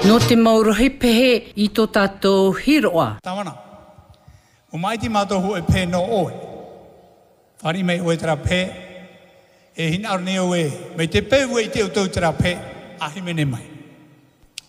No te maurohi pehe I tō tātou hiroa. Tawana. O mai ti mātou hu e pē no oe. Whari mei oe tera pē. E hina arneo e. Mei te pēu e te o tau tera pē. Ahi mene mai.